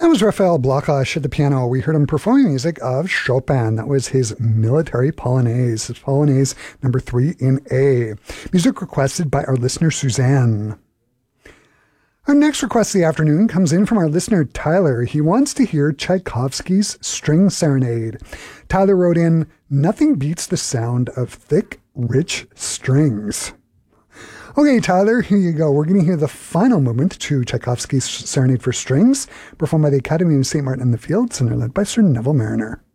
That was Raphael Blakash at the piano. We heard him performing music of Chopin. That was his Military Polonaise. His Polonaise number 3 in A. Music requested by our listener, Suzanne. Our next request of the afternoon comes in from our listener, Tyler. He wants to hear Tchaikovsky's String Serenade. Tyler wrote in, "Nothing beats the sound of thick, rich strings." Okay, Tyler, here you go. We're going to hear the final movement to Tchaikovsky's Serenade for Strings, performed by the Academy of St. Martin in the Fields, and they're led by Sir Neville Mariner.